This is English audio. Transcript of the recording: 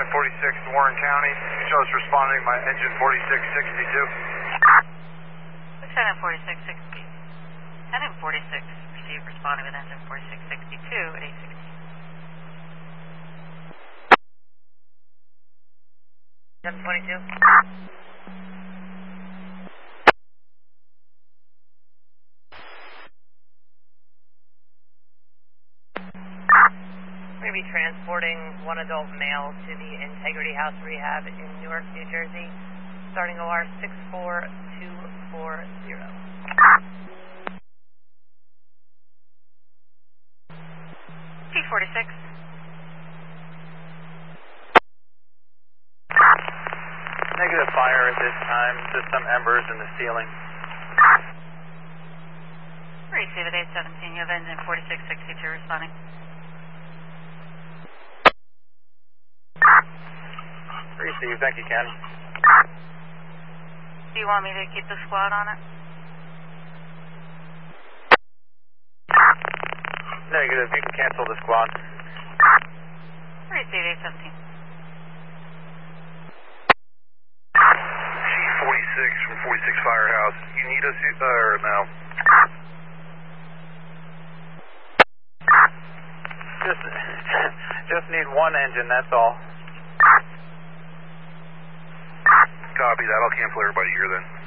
1046 Warren County. Shows responding by engine 4662. 104660. 1046 received responding with engine 4662 at 816. $722. We're going to be transporting one adult male to the Integrity House Rehab in Newark, New Jersey, starting OR 64240. P46. Negative fire at this time. System embers in the ceiling. Receive at 817. You have engine 4662 responding. Receive. Thank you, Ken. Do you want me to keep the squad on it? Negative. You can cancel the squad. Receive 817. C46 from 46 Firehouse. You need us or no? Just need one engine, that's all. Copy that. I'll cancel everybody here then.